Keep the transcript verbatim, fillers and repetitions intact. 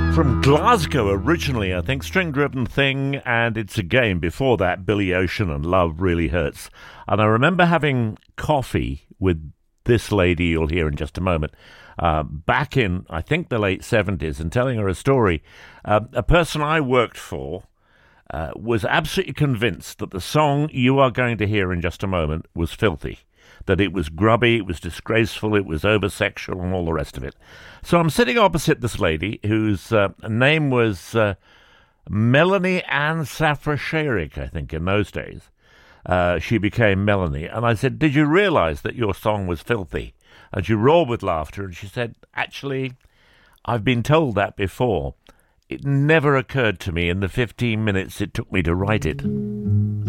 From Glasgow originally, I think, String Driven Thing, and it's again before that, Billy Ocean and Love Really Hurts. And I remember having coffee with this lady you'll hear in just a moment, uh, back in, I think, the late seventies, and telling her a story. Uh, a person I worked for uh, was absolutely convinced that the song you are going to hear in just a moment was filthy, that it was grubby, it was disgraceful, it was over-sexual, and all the rest of it. So I'm sitting opposite this lady whose uh, name was uh, Melanie Ann Safra-Sharik, I think, in those days. Uh, she became Melanie. And I said, did you realize that your song was filthy? And she roared with laughter, and she said, actually, I've been told that before. It never occurred to me in the fifteen minutes it took me to write it.